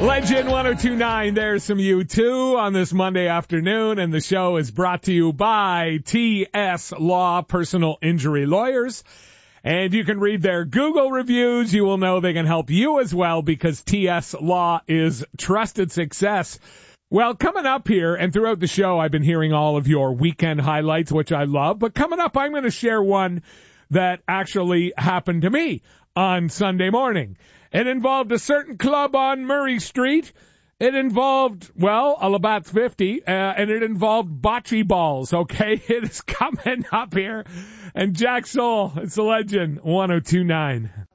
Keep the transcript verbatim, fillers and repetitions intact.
Legend ten twenty-nine, there's some U two on this Monday afternoon, and the show is brought to you by T S Law Personal Injury Lawyers. And you can read their Google reviews. You will know they can help you as well because T S Law is trusted success. Well, coming up here and throughout the show, I've been hearing all of your weekend highlights, which I love. But coming up, I'm going to share one that actually happened to me on Sunday morning. It involved a certain club on Murray Street. It involved, well, a Labatt's fifty, uh, and it involved bocce balls, okay? It is coming up here. And Jack Soul, it's a Legend ten twenty-nine.